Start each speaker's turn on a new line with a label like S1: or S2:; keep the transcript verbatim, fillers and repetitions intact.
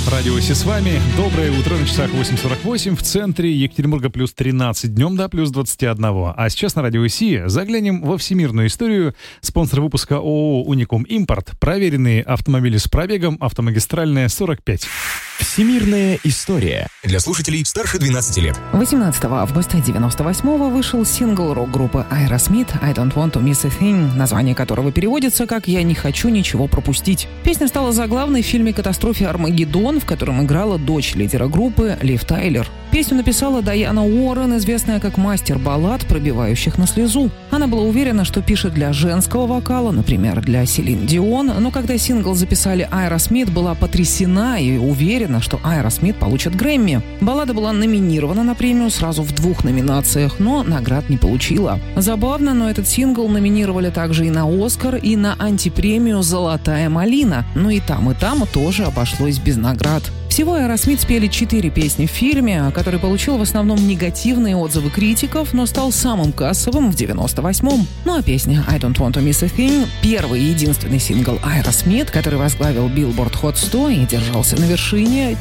S1: Радио Си с вами. Доброе утро, на часах восемь сорок восемь. В центре Екатеринбурга плюс тринадцать, днем до плюс двадцать один. А сейчас на Радио Си заглянем во всемирную историю. Спонсор выпуска ООО «Уникум Импорт». Проверенные автомобили с пробегом, автомагистральная сорок пять.
S2: Всемирная история для слушателей старше двенадцати лет.
S3: восемнадцатого августа девяносто восьмого вышел сингл рок-группы Aerosmith «I Don't Want to Miss a Thing», название которого переводится как «Я не хочу ничего пропустить». Песня стала заглавной в фильме «Катастрофе Армагеддон», в котором играла дочь лидера группы Лив Тайлер. Песню написала Дайана Уоррен, известная как мастер баллад, пробивающих на слезу. Она была уверена, что пишет для женского вокала, например, для Селин Дион, но когда сингл записали Aerosmith, была потрясена и уверена, что Aerosmith получит Грэмми. Баллада была номинирована на премию сразу в двух номинациях, но наград не получила. Забавно, но этот сингл номинировали также и на Оскар, и на антипремию «Золотая малина». Но и там, и там тоже обошлось без наград. Всего Aerosmith спели четыре песни в фильме, который получил в основном негативные отзывы критиков, но стал самым кассовым в девяносто восьмом. Ну а песня «I Don't Want to Miss a Thing» — первый и единственный сингл Aerosmith, который возглавил Billboard Hot сто и держался на вершине